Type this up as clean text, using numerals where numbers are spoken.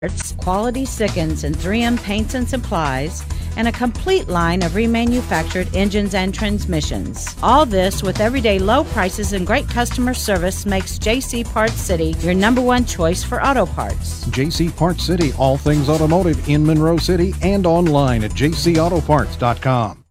quality Sikkens and 3M paints and supplies, and a complete line of remanufactured engines and transmissions. All this with everyday low prices and great customer service makes JC Parts City your number one choice for auto parts. JC Parts City, all things automotive in Monroe City and online at jcautoparts.com.